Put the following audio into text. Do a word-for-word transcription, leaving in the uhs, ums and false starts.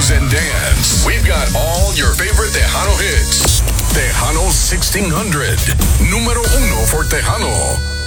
news and dance. We've got all your favorite Tejano hits. Tejano sixteen hundred. Número uno for Tejano.